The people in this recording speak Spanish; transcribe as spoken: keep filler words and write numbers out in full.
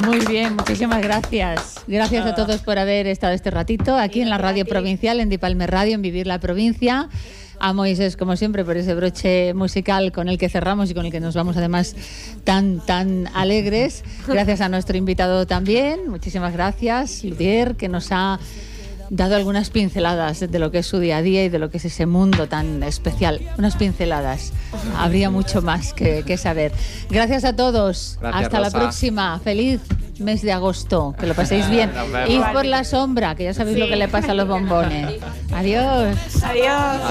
Muy bien, muchísimas gracias. Gracias a todos por haber estado este ratito aquí en la Radio Provincial, en Dipalme Radio, en Vivir la Provincia. A Moisés, como siempre, por ese broche musical con el que cerramos y con el que nos vamos además tan, tan alegres. Gracias a nuestro invitado también. Muchísimas gracias, Luthier, que nos ha dado algunas pinceladas de lo que es su día a día y de lo que es ese mundo tan especial. Unas pinceladas. Habría mucho más que, que saber. Gracias a todos. Gracias, Hasta Rosa. la próxima. Feliz mes de agosto. Que lo paséis bien. Id por la sombra, que ya sabéis Sí. lo que le pasa a los bombones. Adiós. Adiós.